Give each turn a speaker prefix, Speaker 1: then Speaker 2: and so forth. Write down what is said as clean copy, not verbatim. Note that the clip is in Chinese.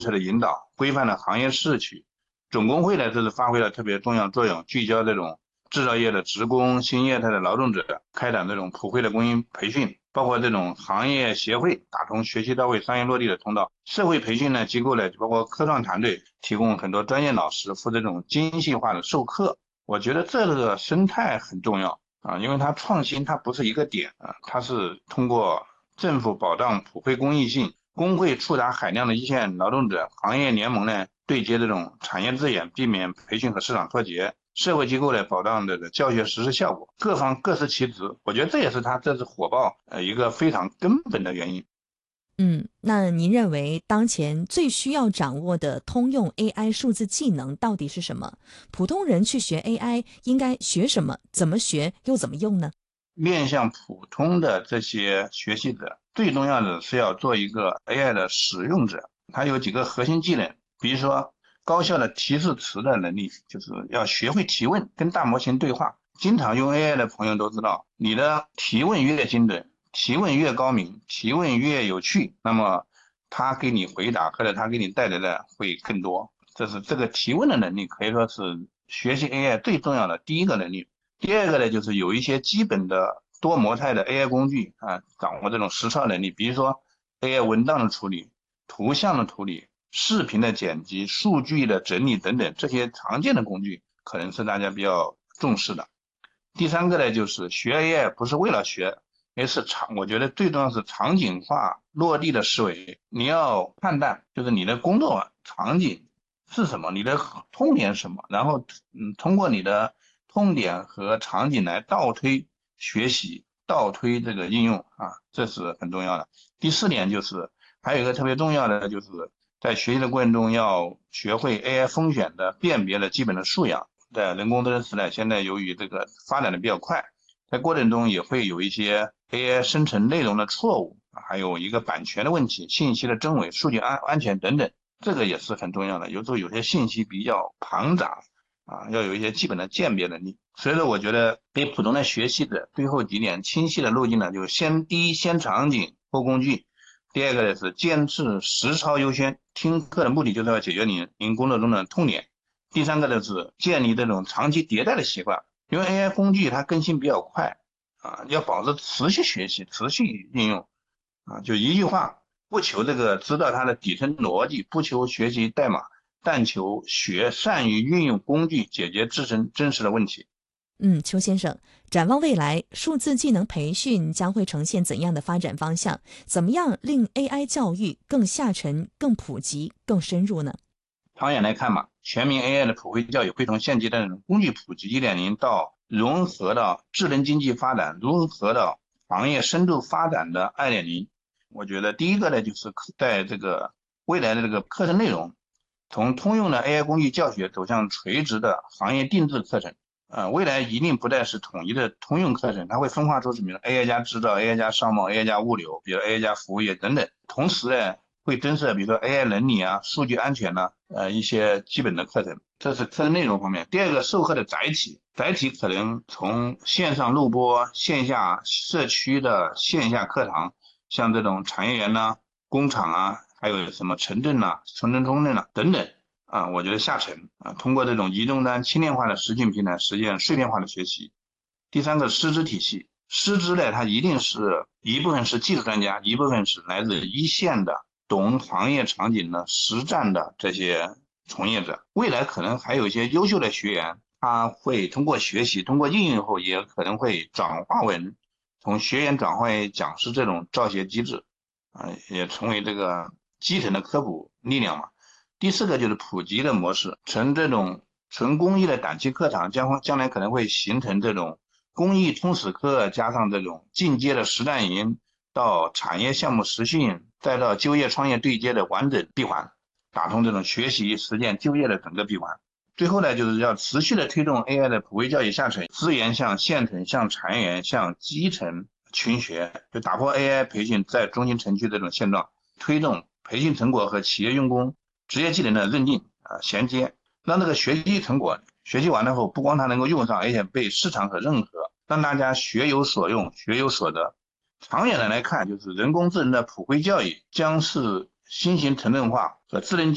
Speaker 1: 策的引导，规范了行业市区。总工会呢，这是发挥了特别重要作用，聚焦这种制造业的职工、新业态的劳动者，开展这种普惠的公益培训，包括这种行业协会打通学习到位、商业落地的通道。社会培训呢机构呢，包括科创团队提供很多专业老师负责这种精细化的授课。我觉得这个生态很重要啊，因为它创新它不是一个点啊，它是通过政府保障普惠公益性，工会触达海量的一线劳动者，行业联盟呢对接这种产业资源，避免培训和市场脱节，社会机构呢保障这个教学实施效果，各方各司其职。我觉得这也是它这次火爆一个非常根本的原因。
Speaker 2: 那您认为当前最需要掌握的通用 AI 数字技能到底是什么？普通人去学 AI 应该学什么？怎么学又怎么用呢？
Speaker 1: 面向普通的这些学习者，最重要的是要做一个 AI 的使用者。它有几个核心技能，比如说高效的提示词的能力，就是要学会提问，跟大模型对话。经常用 AI 的朋友都知道，你的提问越精准，提问越高明，提问越有趣，那么他给你回答或者他给你带来的会更多。这是这个提问的能力，可以说是学习 AI 最重要的第一个能力。第二个呢，就是有一些基本的多模态的 AI 工具啊，掌握这种实操能力，比如说 AI 文档的处理、图像的处理、视频的剪辑、数据的整理等等，这些常见的工具可能是大家比较重视的。第三个呢，就是学 AI 不是为了学，而是我觉得最重要是场景化落地的思维。你要判断，就是你的工作场景是什么，你的痛点是什么，然后通过你的痛点和场景来倒推学习，倒推这个应用啊，这是很重要的。第四点就是还有一个特别重要的，就是在学习的过程中要学会 AI 风险的辨别的基本的素养。在人工智能时代，现在由于这个发展的比较快，在过程中也会有一些 AI 生成内容的错误，还有一个版权的问题、信息的真伪、数据安全等等，这个也是很重要的。有时候有些信息比较庞杂啊，要有一些基本的鉴别能力。所以说，我觉得给普通的学习者，最后几点清晰的路径呢，就是第一先场景后工具，第二个呢是坚持实操优先。听课的目的就是要解决您工作中的痛点。第三个呢是建立这种长期迭代的习惯，因为 AI 工具它更新比较快啊，要保持持续学习、持续应用啊。就一句话，不求这个知道它的底层逻辑，不求学习代码，但求善于运用工具解决自身真实的问题。
Speaker 2: 邱先生，展望未来，数字技能培训将会呈现怎样的发展方向？怎么样令 AI 教育更下沉、更普及、更深入呢？
Speaker 1: 长远来看嘛，全民 AI 的普惠教育会从现阶段的工具普及1.0到融合到智能经济发展，融合到行业深度发展的2.0。我觉得第一个呢，就是在这个未来的这个课程内容，从通用的 AI 工具教学走向垂直的行业定制课程。未来一定不再是统一的通用课程，它会分化出什么 AI 加制造、AI 加商贸、AI 加物流，比如 AI 加服务业等等。同时呢，会增设比如说 AI 伦理啊、数据安全呐、一些基本的课程，这是课程内容方面。第二个，授课的载体可能从线上录播、线下社区的线下课堂，像这种产业园呐、工厂啊，还有什么城镇呐、城镇中镇呐等等。我觉得下沉通过这种移动端轻量化的实境平台实现碎片化的学习。第三个，师资体系，师资呢，它一定是一部分是技术专家，一部分是来自一线的懂行业场景的实战的这些从业者。未来可能还有一些优秀的学员，他会通过学习，通过应用后，也可能会转化为从学员转化为讲师这种教学机制，也成为这个基层的科普力量嘛。第四个就是普及的模式，从这种纯公益的短期课堂，将来可能会形成这种公益通识课，加上这种进阶的实战营，到产业项目实训，再到就业创业对接的完整闭环，打通这种学习、实践、就业的整个闭环。最后呢，就是要持续的推动 AI 的普惠教育下沉，资源向县城、向产业园、向基层群学，就打破 AI 培训在中心城区这种现状，推动培训成果和企业用工职业技能的认定衔接，让这个学习成果学习完了后，不光它能够用上，而且被市场所认可，让大家学有所用，学有所得。长远的来看，就是人工智能的普惠教育将是新型城镇化和智能